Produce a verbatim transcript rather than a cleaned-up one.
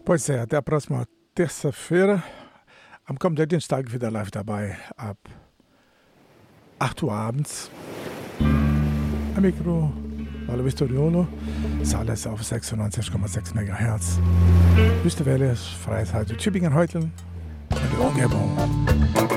Pois é, até a próxima terça-feira. Am kommenden Dienstag wieder live dabei ab acht Uhr abends. Am Mikro Wallo Vistoriolo, ist alles auf sechsundneunzig Komma sechs Megahertz. Wüste Welle, Freiheit, Tübingen, Heuteln und die Umgebung.